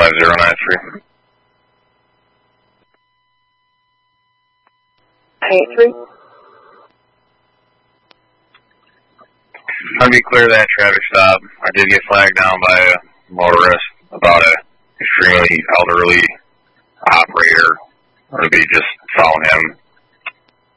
5093. 83. Let me clear that traffic stop. I did get flagged down by a motorist about a extremely elderly operator. Or to be just following him